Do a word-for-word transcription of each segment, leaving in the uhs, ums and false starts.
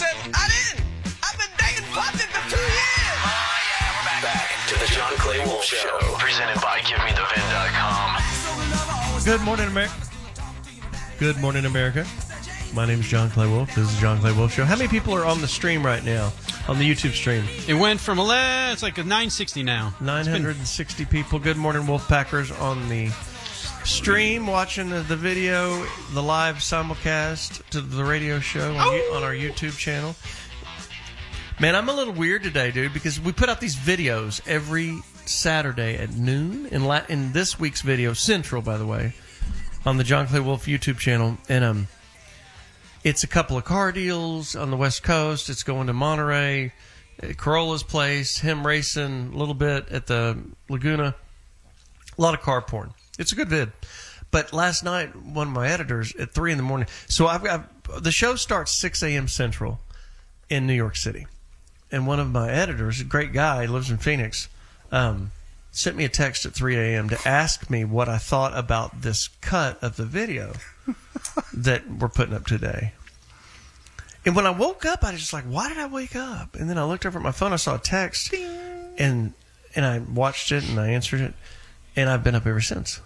said, I didn't. I've been dating Puffy for two years. Oh, yeah, we're back. Back to the John Clay Wolf Show. Presented by Give Me The Vin dot com. Good morning, America. Good morning, America. My name is John Clay Wolf. This is the John Clay Wolf Show. How many people are on the stream right now? On the YouTube stream? It went from eleven, it's like a nine sixty now. nine hundred sixty been... people. Good morning, Wolfpackers, on the stream, watching the, the video, the live simulcast to the radio show on, oh! on our YouTube channel. Man, I'm a little weird today, dude, because we put out these videos every Saturday at noon. In, la- in this week's video, Central, by the way, on the John Clay Wolf YouTube channel. And um, it's a couple of car deals on the West Coast. It's going to Monterey, Corolla's place, him racing a little bit at the Laguna. A lot of car porn. It's a good vid. But last night, one of my editors at three in the morning. So I've got the show starts six a.m. Central in New York City. And one of my editors, a great guy, lives in Phoenix, um, sent me a text at three a.m. to ask me what I thought about this cut of the video that we're putting up today. And when I woke up, I was just like, why did I wake up? And then I looked over at my phone, I saw a text, and and I watched it, and I answered it, and I've been up ever since.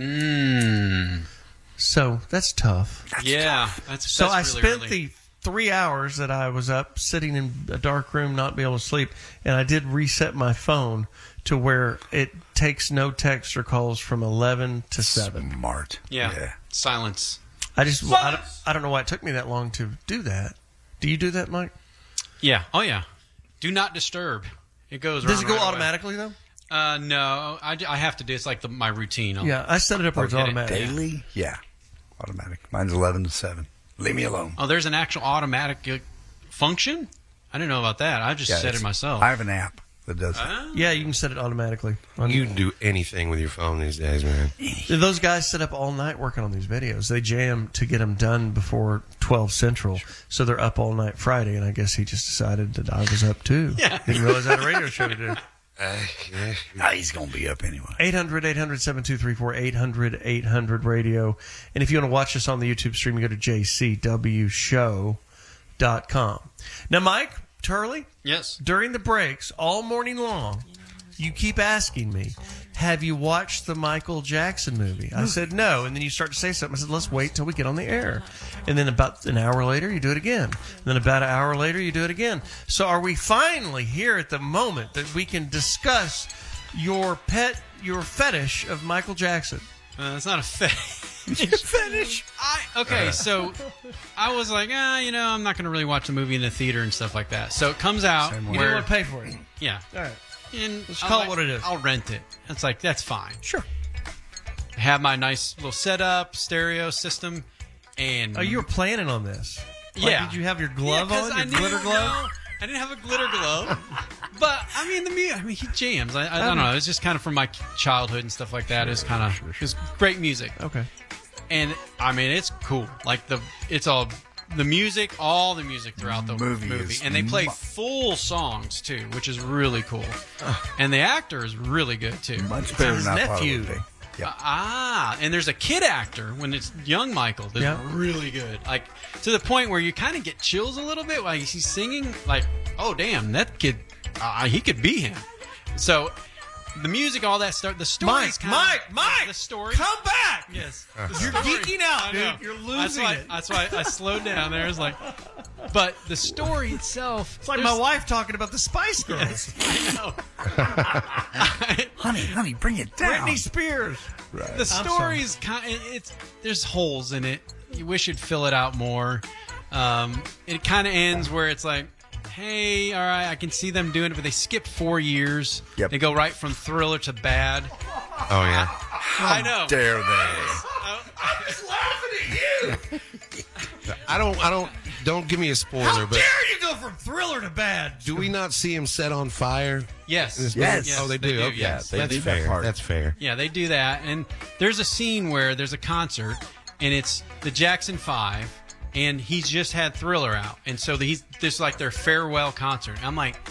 Mm. So that's tough. That's yeah. Tough. That's, so that's I really, spent really... the three hours that I was up sitting in a dark room, not be able to sleep, and I did reset my phone to where it takes no text or calls from eleven to seven. Smart. Yeah. yeah. Silence. I just well, I, don't, I don't know why it took me that long to do that. Do you do that, Mike? Yeah. Oh, yeah. Do not disturb. It goes. Does it go right automatically away. though? Uh, no, I, I have to do. It's like the, my routine. I'll, yeah, I set it up where it's automatic. Daily? Yeah, automatic. Mine's eleven to seven. Leave me alone. Oh, there's an actual automatic uh, function? I didn't know about that. I just yeah, set it myself. I have an app that does it. Uh, yeah, you can set it automatically. You can do anything with your phone these days, man. Those guys sit up all night working on these videos. They jam to get them done before twelve Central, so they're up all night Friday, and I guess he just decided that I was up too. Yeah. Didn't realize I had a radio show to do. Uh, yeah. Nah, he's going to be up anyway. eight hundred, eight hundred, seven two three four, eight hundred, eight hundred radio. And if you want to watch us on the YouTube stream, you go to j c w show dot com. Now, Mike Turley, yes. During the breaks, all morning long, you keep asking me, have you watched the Michael Jackson movie? I said no. And then you start to say something. I said, let's wait till we get on the air. And then about an hour later, you do it again. And then about an hour later, you do it again. So are we finally here at the moment that we can discuss your pet, your fetish of Michael Jackson? Uh, it's not a fetish. Fetish? I, okay, so I was like, ah, you know, I'm not going to really watch the movie in the theater and stuff like that. So it comes out. You where, don't want to pay for it. Yeah. All right. And Let's I'm call like, it what it is. I'll rent it. It's like, that's fine. Sure. I have my nice little setup, stereo system, and... Oh, you were planning on this? Like, yeah. Did you have your glove yeah, on, your I knew, glitter glove? No, I didn't have a glitter glove. But, I mean, the mu- I mean, he jams. I, I don't know. It's just kind of from my childhood and stuff like that. It's kind of... Sure, sure. It's great music. Okay. And, I mean, it's cool. Like, the it's all... The music, all the music throughout the movie. movie. And they play full songs, too, which is really cool. And the actor is really good, too. Much better his than I nephew. thought it would be. Yep. Uh, ah, and there's a kid actor when it's young Michael that's yeah. really good. Like, to the point where you kind of get chills a little bit while he's singing. Like, oh, damn, that kid, uh, he could be him. So... The music, all that stuff. The story. Mike, kinda, Mike, Mike, the story. come back. Yes, you're story, geeking out, dude. know. You're losing that's why, it. That's why I slowed down there. It's like, but the story itself. It's like my wife talking about the Spice Girls. Yes, I know. honey, honey, bring it down. Britney Spears. Right. The story's kind. It's there's holes in it. You wish you'd fill it out more. Um, it kind of ends where it's like, hey, all right, I can see them doing it, but they skip four years. Yep. They go right from Thriller to Bad. Oh, yeah. I know. Dare they? I was laughing at you. I don't, I don't, don't give me a spoiler, How but dare you go from Thriller to Bad? do we not see him set on fire? Yes. in this Yes. movie? Yes, Oh, they they do? do, Okay. yes. They That's do that fair. part. That's fair. Yeah, they do that. And there's a scene where there's a concert, and it's the Jackson Five, and he's just had Thriller out. And so he's this is like their farewell concert. I'm like,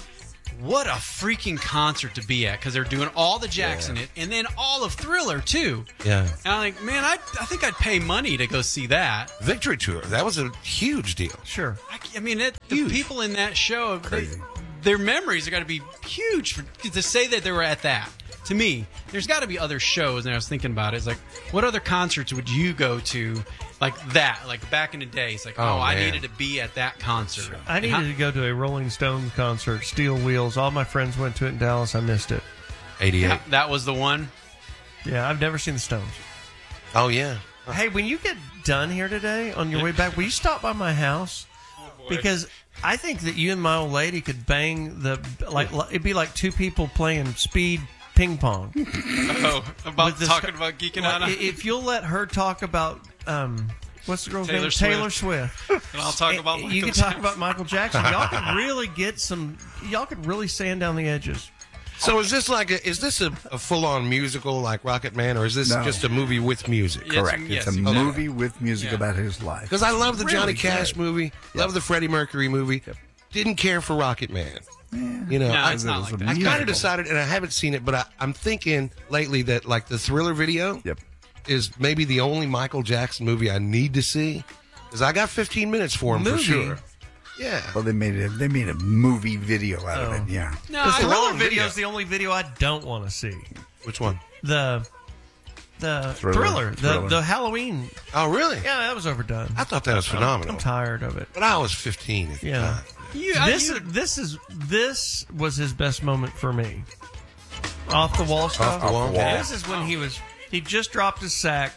what a freaking concert to be at, because they're doing all the Jackson Yeah. it, and then all of Thriller too. Yeah. And I'm like, man, I I think I'd pay money to go see that. Victory Tour. That was a huge deal. Sure. I, I mean, it, the Huge. people in that show, they, Crazy. their memories are got to be huge for, to say that they were at that. To me, there's got to be other shows, and I was thinking about it. It's like, what other concerts would you go to like that? Like back in the day, it's like, oh, Oh, I man. needed to be at that concert. I And needed how- to go to a Rolling Stones concert, Steel Wheels. All my friends went to it in Dallas. I missed it. eighty-eight. that, that was the one. Yeah, I've never seen the Stones. Oh, yeah. Hey, when you get done here today on your way back, will you stop by my house? Because I think that you and my old lady could bang the like. li- It'd be like two people playing speed ping pong. Oh, about With this talking co- about geeking Like, out, i- if you'll let her talk about um, what's the girl's Taylor name? Swift. Taylor Swift. and I'll talk about. you Michael can talk Jackson. about Michael Jackson. Y'all could really get some. Y'all could really sand down the edges. So is this like a, is this a, a full-on musical like Rocket Man, or is this No. just a movie with music? Yeah. Correct. yes, it's a exactly. movie with music Yeah. about his life. Because I love the Really Johnny Cash good. movie, love the Freddie Mercury movie. Didn't care for Rocket Man. You know, No, I, it's not it was like a that. I kind musical. of decided, and I haven't seen it, but I, I'm thinking lately that like the Thriller video Yep. is maybe the only Michael Jackson movie I need to see. Because I got fifteen minutes for him Movie? for sure. Yeah. Well, they made it. They made a movie video out Oh. of it. Yeah. No, The I, Thriller love video video. is the only video I don't want to see. Which one? The the Thriller. thriller, the Thriller. the Halloween. Oh, really? Yeah, that was overdone. I thought that was phenomenal. I'm tired of it. But I was fifteen at the Yeah. time. you, I, This you, is this is this was his best moment for me. Off the wall stuff. the wall. Off the wall. This is when he was he just dropped his sack.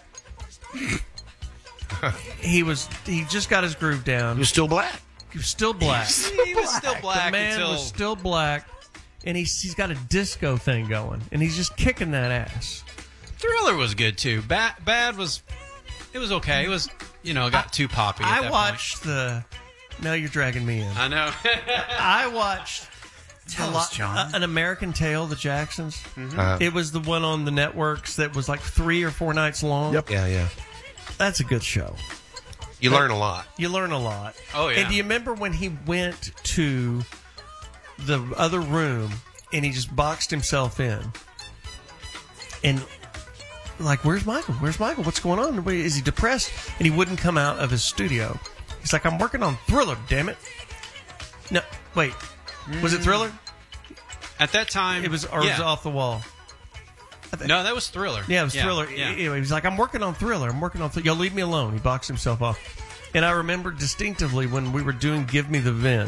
he was he just got his groove down. He was still black. He was still black. he was still black the man until was still black, and he's he's got a disco thing going, and he's just kicking that ass. Thriller was good too. Bad, bad was, it was okay. It was, you know, got too poppy. At I that watched the. Now you're dragging me in. Point. I know. I watched Tell a us, lot- John. uh, An American Tale, the Jacksons. Uh, It was the one on the networks that was like three or four nights long. Yep. yeah, yeah. That's a good show. You learn a lot. You learn a lot. Oh, yeah. And do you remember when he went to the other room and he just boxed himself in? And like, where's Michael? Where's Michael? What's going on? Is he depressed? And he wouldn't come out of his studio. He's like, I'm working on Thriller, damn it. No, wait. Was it Thriller? At that time, It was, or yeah. was it Off the Wall? No, that was Thriller. Yeah, it was Thriller. Yeah. Anyway, he's like, I'm working on Thriller. I'm working on Thriller. Yo, leave me alone. He boxed himself off. And I remember distinctively when we were doing Give Me the Vin,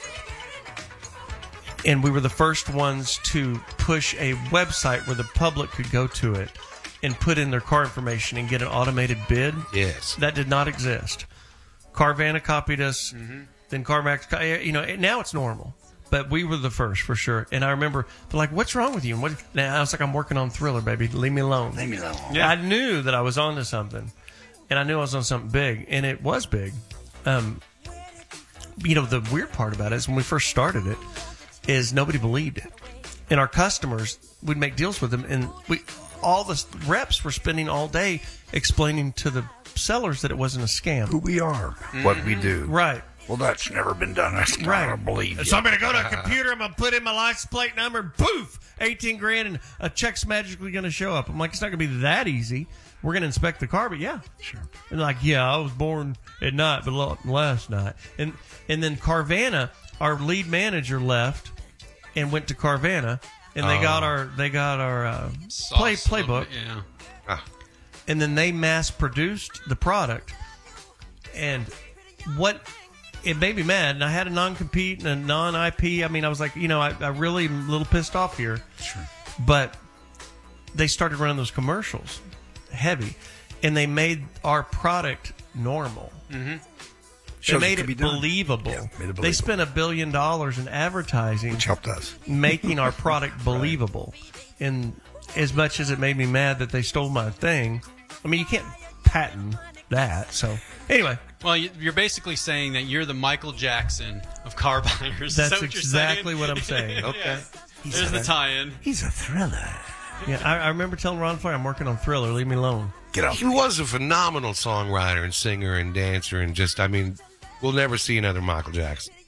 and we were the first ones to push a website where the public could go to it and put in their car information and get an automated bid. Yes. That did not exist. Carvana copied us. Then CarMax, co- you know, now it's normal. But we were the first for sure. And I remember they're like, "What's wrong with you?" And what? And I was like, "I'm working on Thriller, baby. Leave me alone." Leave me alone. Yeah. I knew that I was onto something, and I knew I was on something big, and it was big. Um, you know, the weird part about it is when we first started it, is nobody believed it, and our customers, we'd make deals with them, and we all the reps were spending all day explaining to the sellers that it wasn't a scam. Who we are, what we do. Right. Well, that's never been done. I still Right. don't believe you. So I'm going to go to a computer. I'm going to put in my license plate number. And poof, eighteen grand, and a check's magically going to show up. I'm like, it's not going to be that easy. We're going to inspect the car, but yeah, Sure. and like, yeah, I was born at night, but lo- last night, and and then Carvana, our lead manager left and went to Carvana, and they Oh. got our they got our uh, Sauce play a little playbook, bit, Yeah. Ah, and then they mass produced the product, and what. It made me mad, and I had a non-compete and a non-I P. I mean, I was like, you know, I, I really am a little pissed off here. Sure. But they started running those commercials heavy, and they made our product normal. Mm-hmm. They Shows it made could it be done. believable. Yeah, made it They believable. spent a billion dollars in advertising, Which helped us. making our product believable. And as much as it made me mad that they stole my thing, I mean, you can't patent that. So anyway. Well, you- you're basically saying that you're the Michael Jackson of car buyers. Is that That's what you're exactly saying? what I'm saying. okay. There's the tie-in. He's a thriller. Yeah, I, I remember telling Ron Flair, I'm working on Thriller. Leave me alone. Get up. He was a phenomenal songwriter and singer and dancer and just, I mean, we'll never see another Michael Jackson.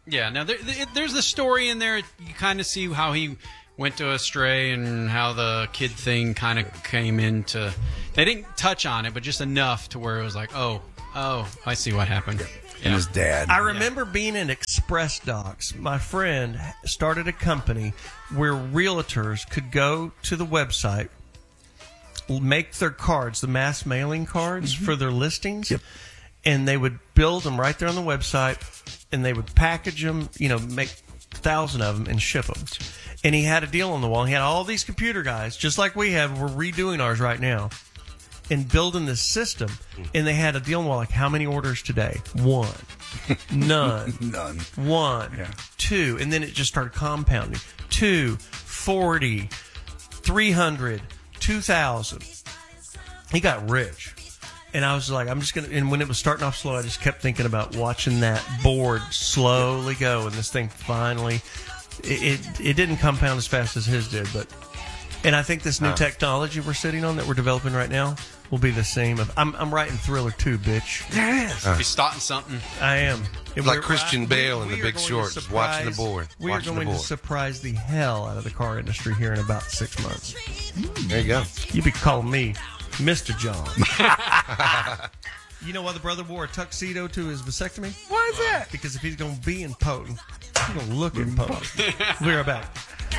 Yeah, now there, there, there's the story in there. You kind of see how he went to Astray and how the kid thing kind of came into. They didn't touch on it, but just enough to where it was like, oh, oh, I see what happened. And his dad. I remember being in Express Docs. My friend started a company where realtors could go to the website, make their cards, the mass mailing cards mm-hmm. for their listings, yep. and they would build them right there on the website, and they would package them, you know, make a thousand of them and ship them. And he had a deal on the wall. He had all these computer guys, just like we have. We're redoing ours right now and building this system. And they had a deal on the wall, like, how many orders today? One. None. None. One. Yeah. Two. And then it just started compounding. Two. Forty. Three hundred. Two thousand. He got rich. And I was like, I'm just going to, and when it was starting off slow, I just kept thinking about watching that board slowly go. And this thing finally, it, it, it didn't compound as fast as his did. But, and I think this new Huh. technology we're sitting on that we're developing right now will be the same. Of, I'm, I'm writing Thriller two, bitch. There it is. Be starting something. I am. And Like we're- Christian we- Bale in we The are Big going to Short, just watching the surprise- board, We are watching the going to board. surprise the hell out of the car industry here in about six months. There you go. You be calling me Mister John. You know why the brother wore a tuxedo to his vasectomy? Why is that? Because if he's going to be impotent, he's going to look impotent. We'll be right back.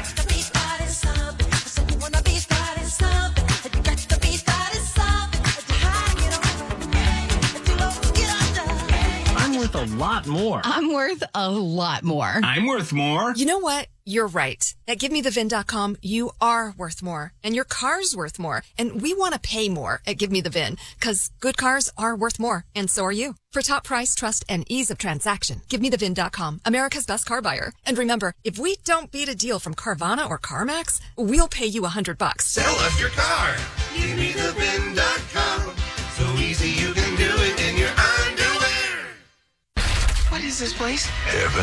I'm worth a lot more. I'm worth a lot more. I'm worth more. You know what? You're right. At Give Me The Vin dot com, you are worth more. And your car's worth more. And we want to pay more at Give Me The Vin, because good cars are worth more. And so are you. For top price, trust, and ease of transaction, Give Me The Vin dot com, America's best car buyer. And remember, if we don't beat a deal from Carvana or CarMax, we'll pay you a hundred bucks. Sell us your car. Give me the vin dot com. So easy you can do it in your underwear. What is this place? Heaven.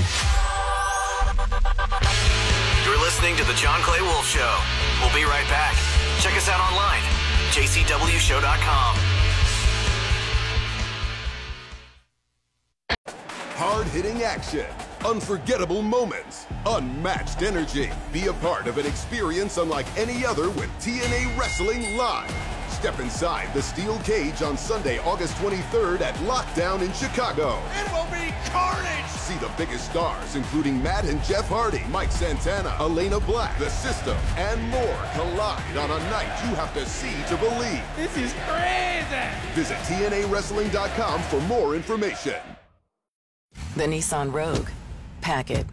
You're listening to The John Clay Wolf Show. We'll be right back. Check us out online, j c w show dot com. Hard-hitting action, unforgettable moments, unmatched energy. Be a part of an experience unlike any other with T N A Wrestling Live. Step inside the steel cage on Sunday, August twenty-third at Lockdown in Chicago. It will be carnage! See the biggest stars, including Matt and Jeff Hardy, Mike Santana, Elena Black, The System, and more collide on a night you have to see to believe. This is crazy! Visit T N A Wrestling dot com for more information. The Nissan Rogue. Pack it.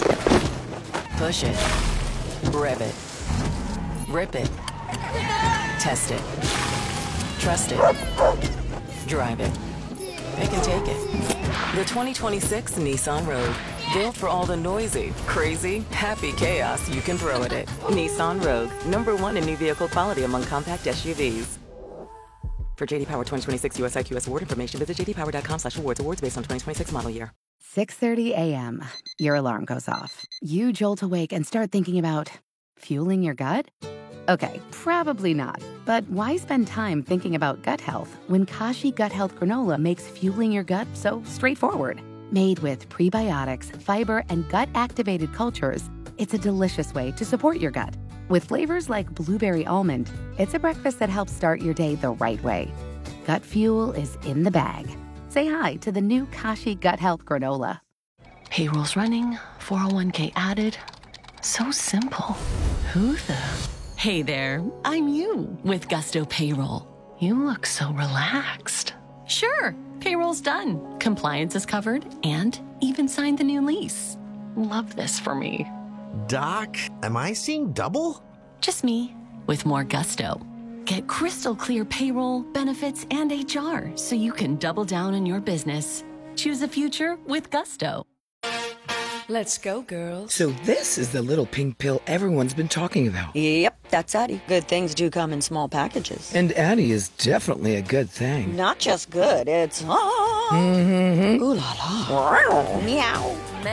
Push it. Rev it. Rip it. Test it. Trust it. Drive it. They can take it. The twenty twenty-six Nissan Rogue. Built for all the noisy, crazy, happy chaos you can throw at it. Nissan Rogue. Number one in new vehicle quality among compact S U Vs. For J D Power twenty twenty-six U S I Q S award information, visit j d power dot com slash awards. Awards based on twenty twenty-six model year. six thirty a.m. Your alarm goes off. You jolt awake and start thinking about fueling your gut? Okay, probably not. But why spend time thinking about gut health when Kashi Gut Health Granola makes fueling your gut so straightforward? Made with prebiotics, fiber, and gut-activated cultures, it's a delicious way to support your gut. With flavors like blueberry almond, it's a breakfast that helps start your day the right way. Gut fuel is in the bag. Say hi to the new Kashi Gut Health Granola. Payroll's running, four oh one k added. So simple. Who the? Hey there, I'm you with Gusto Payroll. You look so relaxed. Sure, payroll's done. Compliance is covered and even signed the new lease. Love this for me. Doc, am I seeing double? Just me with more gusto. Get crystal clear payroll, benefits, and H R so you can double down in your business. Choose a future with Gusto. Let's go, girls. So this is the little pink pill everyone's been talking about. Yep, that's Addie. Good things do come in small packages. And Addie is definitely a good thing. Not just good, it's... Ah, mm-hmm. ooh la la. Meow. Man,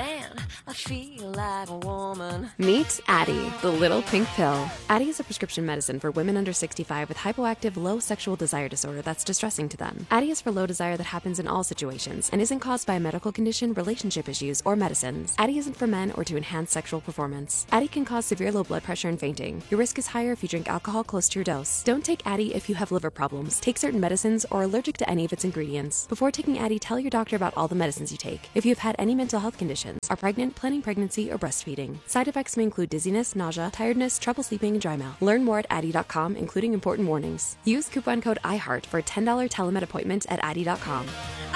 I feel like a woman. Meet Addie, the little pink pill. Addie is a prescription medicine for women under sixty-five with hypoactive low sexual desire disorder that's distressing to them. Addie is for low desire that happens in all situations and isn't caused by a medical condition, relationship issues, or medicines. Addie isn't for men or to enhance sexual performance. Addie can cause severe low blood pressure and fainting. Your risk is higher if you drink alcohol close to your dose. Don't take Addie if you have liver problems, take certain medicines, or are allergic to any of its ingredients. Before taking Addie, tell your doctor about all the medicines you take. If you have had any mental health conditions, are pregnant, planning pregnancy, or breastfeeding. Side effects may include dizziness, nausea, tiredness, trouble sleeping, and dry mouth. Learn more at Addie dot com, including important warnings. Use coupon code iHeart for a ten dollars telemed appointment at Addie dot com.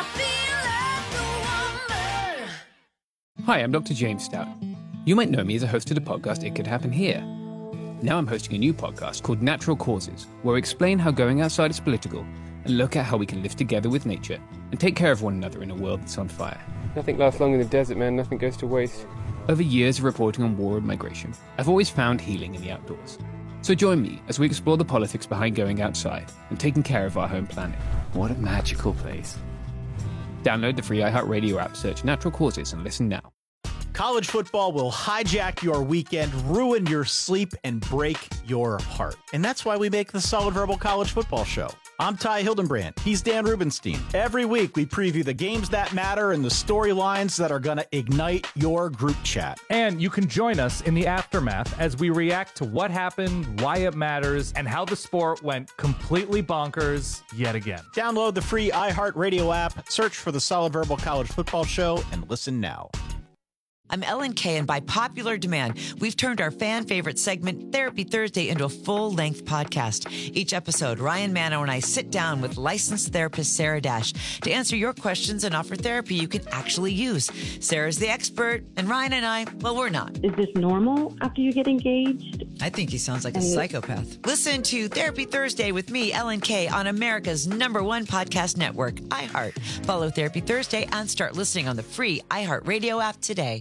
Hi, I'm Doctor James Stout. You might know me as a host of the podcast It Could Happen Here. Now I'm hosting a new podcast called Natural Causes, where we explain how going outside is political and look at how we can live together with nature and take care of one another in a world that's on fire. Nothing lasts long in the desert, man. Nothing goes to waste. Over years of reporting on war and migration, I've always found healing in the outdoors. So join me as we explore the politics behind going outside and taking care of our home planet. What a magical place. Download the free iHeartRadio app, search Natural Causes, and listen now. College football will hijack your weekend, ruin your sleep, and break your heart. And that's why we make the Solid Verbal College Football Show. I'm Ty Hildenbrand. He's Dan Rubenstein. Every week, we preview the games that matter and the storylines that are going to ignite your group chat. And you can join us in the aftermath as we react to what happened, why it matters, and how the sport went completely bonkers yet again. Download the free iHeartRadio app, search for the Solid Verbal College Football Show, and listen now. I'm Ellen Kay, and by popular demand, we've turned our fan favorite segment, Therapy Thursday, into a full-length podcast. Each episode, Ryan Manno and I sit down with licensed therapist Sarah Dash to answer your questions and offer therapy you can actually use. Sarah's the expert, and Ryan and I, well, we're not. Is this normal after you get engaged? I think he sounds like a psychopath. Listen to Therapy Thursday with me, Ellen Kay, on America's number one podcast network, iHeart. Follow Therapy Thursday and start listening on the free iHeartRadio app today.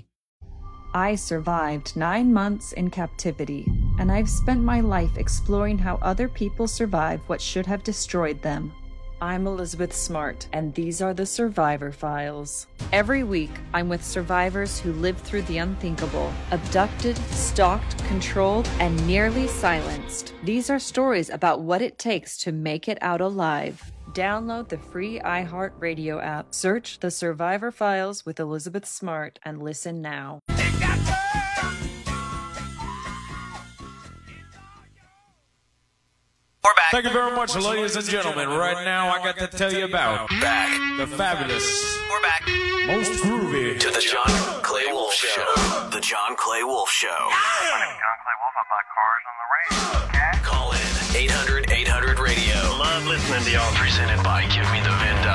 I survived nine months in captivity, and I've spent my life exploring how other people survive what should have destroyed them. I'm Elizabeth Smart, and these are the Survivor Files. Every week, I'm with survivors who lived through the unthinkable, abducted, stalked, controlled, and nearly silenced. These are stories about what it takes to make it out alive. Download the free iHeartRadio app, search The Survivor Files with Elizabeth Smart, and listen now. We're back. Thank you very much, ladies and gentlemen. Right now, I got to tell you about back the fabulous. We're back. Most groovy to the John Clay Wolf Show. The John Clay Wolf Show. John Clay Wolf, I buy cars on the radio. Okay? Call in eight hundred eight hundred radio. Love listening to y'all. Presented by Give Me The Vin dot